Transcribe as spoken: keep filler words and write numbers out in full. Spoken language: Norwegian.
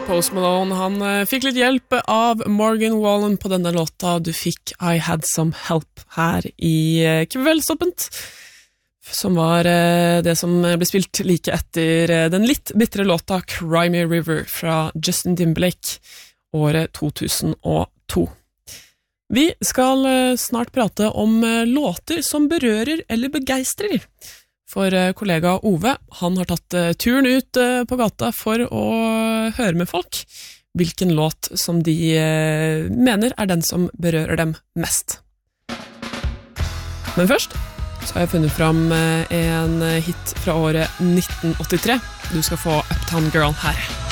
Post Malone, han uh, fikk litt hjelp av Morgan Wallen på denne låta. Du fikk I Had Some Help her i uh, Kveldstoppent, som var uh, det som ble spilt like etter uh, den litt bittre låta Cry Me a River fra Justin Timberlake, året to tusen og to. Vi skal uh, snart prate om uh, låter som berører eller begeistrer. For kollega Ove, han har tatt turen ut på gata for å høre med folk hvilken låt som de mener er den som berører dem mest. Men først så har jeg funnet fram en hit fra året nitten åttitre. Du skal få Uptown Girl her.